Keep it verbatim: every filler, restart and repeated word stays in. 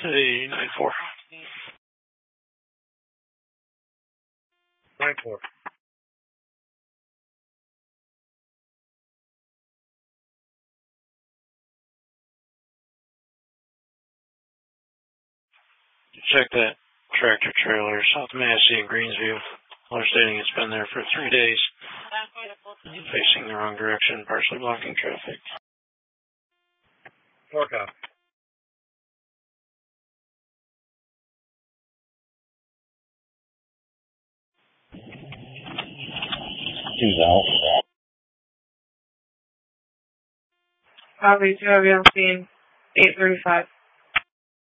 Hey, nine four. nine four. Check that tractor trailer south of Massey in Greensview. They're stating it's been there for three days. Facing the wrong direction, partially blocking traffic. Four cop. Two's out. Copy, two of you on scene, eight thirty-five.